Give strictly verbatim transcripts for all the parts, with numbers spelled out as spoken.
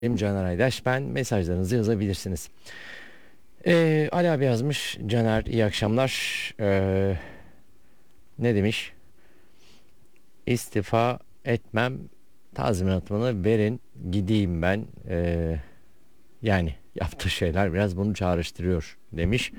Benim Caner Aydaş. Ben mesajlarınızı yazabilirsiniz. Ee, Ali abi yazmış. Caner iyi akşamlar. Ee, ne demiş? İstifa etmem. Tazminatımı verin. Gideyim ben. Ee, yani yaptığı şeyler biraz bunu çağrıştırıyor demiş.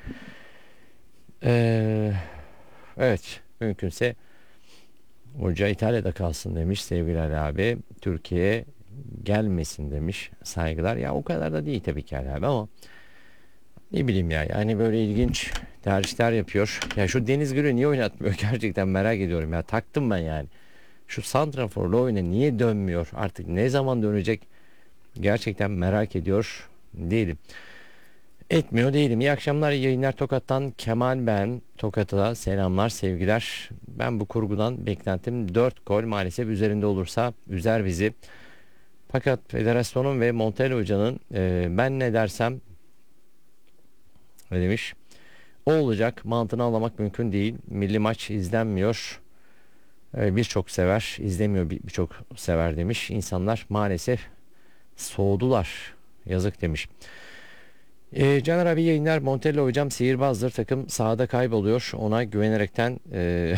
Ee, evet. Mümkünse hoca İtalya'da kalsın demiş sevgili Ali abi. Türkiye'ye gelmesin demiş. Saygılar. Ya o kadar da değil tabii ki Ali abi ama ne bileyim ya, yani böyle ilginç tercihler yapıyor. Ya şu Deniz Gül'ü niye oynatmıyor gerçekten merak ediyorum ya, taktım ben yani. Şu santraforlu oyuna niye dönmüyor, artık ne zaman dönecek gerçekten merak ediyor değilim. Etmiyor değilim. İyi akşamlar, iyi yayınlar. Tokat'tan Kemal ben. Tokat'a selamlar, sevgiler. Ben bu kurgudan beklentim dört gol, maalesef üzerinde olursa üzer bizi. Fakat federasyonun ve Montella hocanın e, ben ne dersem ne demiş? O olacak. Mantığını anlamak mümkün değil. Milli maç izlenmiyor. Ee, birçok sever izlemiyor, bir- birçok sever demiş. İnsanlar maalesef soğudular. Yazık demiş. Ee, Caner abi yayınlar. Montella hocam sihirbazdır. Takım sahada kayboluyor. Ona güvenerekten e,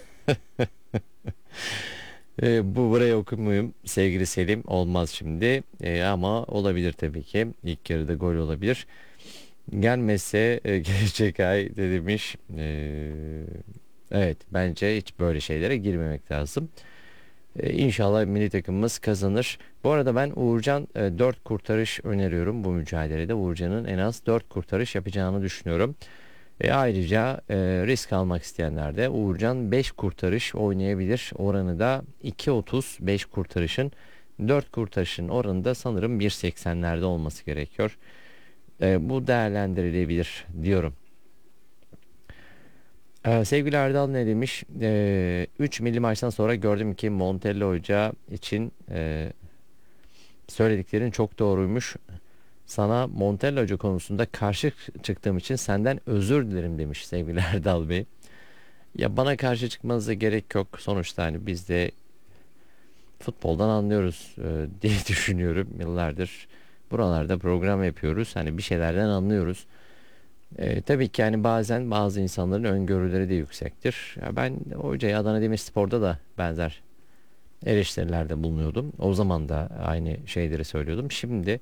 e, bu buraya okumuyum sevgili Selim. Olmaz şimdi. E, ama olabilir tabii ki. İlk yarıda gol olabilir. Gelmezse e, gelecek ay de demiş. E, evet, bence hiç böyle şeylere girmemek lazım. E, İnşallah milli takımımız kazanır. Bu arada ben Uğurcan e, dört kurtarış öneriyorum bu mücadelede. Uğurcan'ın en az dört kurtarış yapacağını düşünüyorum. E, ayrıca e, risk almak isteyenler de Uğurcan beş kurtarış oynayabilir. Oranı da iki otuz, beş kurtarışın, dört kurtarışın oranı da sanırım bir seksenlerde olması gerekiyor. E, bu değerlendirilebilir diyorum. Ee, sevgili Erdal ne demiş? Ee, üç milli maçtan sonra gördüm ki Montella Hoca için e, söylediklerin çok doğruymuş. Sana Montella Hoca konusunda karşı çıktığım için senden özür dilerim demiş sevgili Erdal Bey. Ya bana karşı çıkmanıza gerek yok. Sonuçta hani biz de futboldan anlıyoruz e, diye düşünüyorum. Yıllardır buralarda program yapıyoruz. Hani bir şeylerden anlıyoruz. E, tabii ki yani bazen bazı insanların öngörüleri de yüksektir. Ya ben hocaya Adana Demirspor'da da benzer eleştirilerde bulunuyordum. O zaman da aynı şeyleri söylüyordum. Şimdi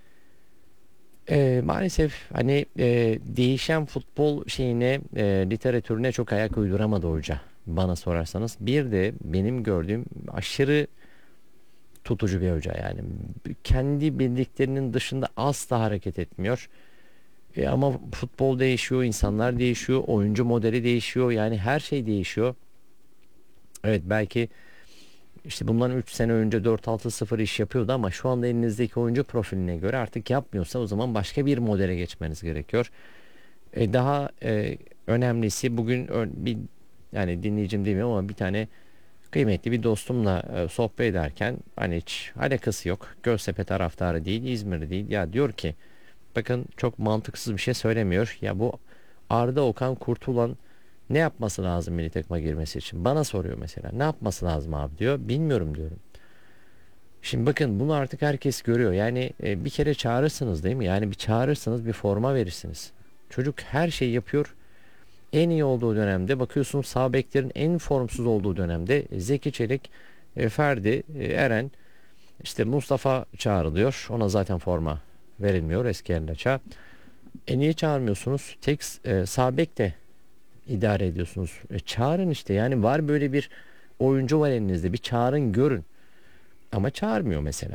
e, maalesef hani e, değişen futbol şeyine, e, literatürüne çok ayak uyduramadı hoca. Bana sorarsanız. Bir de benim gördüğüm aşırı tutucu bir hoca yani. Kendi bildiklerinin dışında asla hareket etmiyor. E ama futbol değişiyor, insanlar değişiyor, oyuncu modeli değişiyor. Yani her şey değişiyor. Evet, belki işte bundan üç sene önce dört altı sıfır iş yapıyordu ama şu anda elinizdeki oyuncu profiline göre artık yapmıyorsa o zaman başka bir modele geçmeniz gerekiyor. E daha e, önemlisi bugün ö- bir, yani dinleyicim demiyorum ama bir tane kıymetli bir dostumla e, sohbet ederken hani hiç alakası yok. Göztepe taraftarı değil, İzmir değil. Ya diyor ki, bakın çok mantıksız bir şey söylemiyor. Ya bu Arda Okan Kurtulan ne yapması lazım milli takıma girmesi için? Bana soruyor mesela. Ne yapması lazım abi diyor. Bilmiyorum diyorum. Şimdi bakın bunu artık herkes görüyor. Yani e, bir kere çağırırsınız değil mi? Yani bir çağırırsınız, bir forma verirsiniz. Çocuk her şeyi yapıyor. En iyi olduğu dönemde bakıyorsunuz, sağ beklerin en formsuz olduğu dönemde Zeki Çelik, e, Ferdi, e, Eren, işte Mustafa çağrılıyor. Ona zaten forma verilmiyor, eski Erlaç'a. E niye çağırmıyorsunuz? Tek e, sağ bek de idare ediyorsunuz. E, çağırın işte, yani var böyle bir oyuncu var elinizde, bir çağırın görün. Ama çağırmıyor mesela.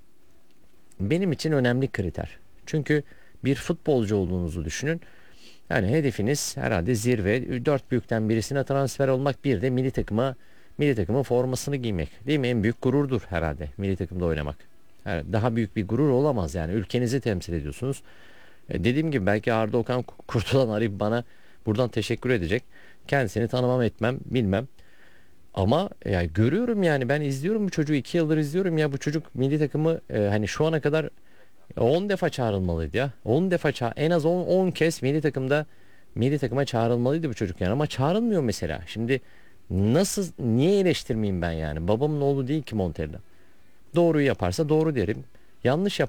Benim için önemli kriter. Çünkü bir futbolcu olduğunuzu düşünün. Yani hedefiniz herhalde zirve. Dört büyükten birisine transfer olmak, bir de milli takıma milli takımın formasını giymek. Değil mi? En büyük gururdur herhalde milli takımda oynamak. Evet, daha büyük bir gurur olamaz yani. Ülkenizi temsil ediyorsunuz. E, dediğim gibi belki Arda Okan Kurtulan arayıp bana buradan teşekkür edecek. Kendisini tanımam etmem bilmem. Ama ya görüyorum, yani ben izliyorum bu çocuğu, iki yıldır izliyorum ya, bu çocuk milli takımı e, hani şu ana kadar on defa çağrılmalıydı ya. on defa ça en az on on kez milli takımda milli takıma çağrılmalıydı bu çocuk yani, ama çağrılmıyor mesela. Şimdi nasıl, niye eleştirmeyeyim ben yani? Babamın oğlu değil ki Montella. Doğruyu yaparsa doğru derim. Yanlış